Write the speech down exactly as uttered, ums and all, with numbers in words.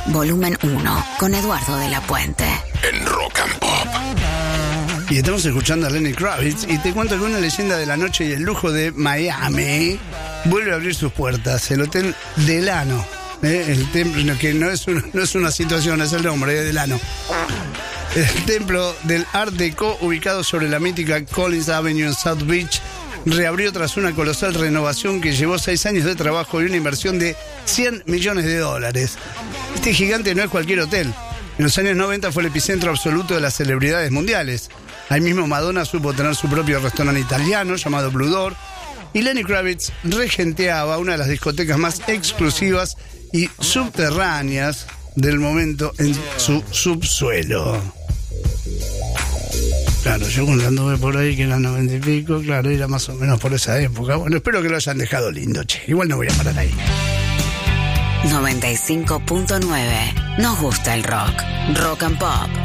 volumen uno, con Eduardo de la Puente. En Rock and Pop. Y estamos escuchando a Lenny Kravitz y te cuento que una leyenda de la noche y el lujo de Miami vuelve a abrir sus puertas. El Hotel Delano, ¿eh? El templo, que no es, una, no es una situación, es el nombre, de Delano. El templo del Art Deco, ubicado sobre la mítica Collins Avenue en South Beach, reabrió tras una colosal renovación que llevó seis años de trabajo y una inversión de cien millones de dólares. Este gigante no es cualquier hotel. En los años noventa fue el epicentro absoluto de las celebridades mundiales. Ahí mismo Madonna supo tener su propio restaurante italiano llamado Blue Door, y Lenny Kravitz regenteaba una de las discotecas más exclusivas y subterráneas del momento en su subsuelo. Claro, yo cuando anduve por ahí, que era noventa y pico, claro, era más o menos por esa época. Bueno, espero que lo hayan dejado lindo, che. Igual no voy a parar ahí. noventa y cinco punto nueve. Nos gusta el rock. Rock and Pop.